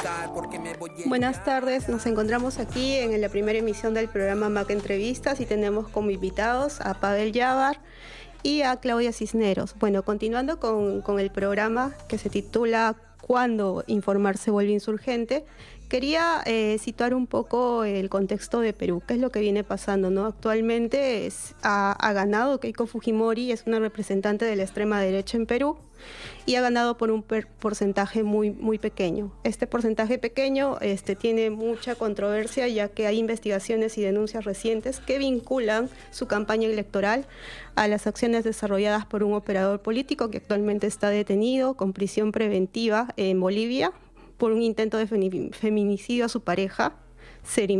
Buenas tardes, nos encontramos aquí en la primera emisión del programa MAC Entrevistas y tenemos como invitados a Pavel Jávar y a Claudia Cisneros. Bueno, continuando con el programa que se titula ¿Cuándo informar se vuelve insurgente? Quería situar un poco el contexto de Perú, qué es lo que viene pasando, ¿no? Actualmente ha ganado Keiko Fujimori, es una representante de la extrema derecha en Perú y ha ganado por un porcentaje muy pequeño. Este porcentaje pequeño tiene mucha controversia, ya que hay investigaciones y denuncias recientes que vinculan su campaña electoral a las acciones desarrolladas por un operador político que actualmente está detenido con prisión preventiva en Bolivia por un intento de feminicidio a su pareja,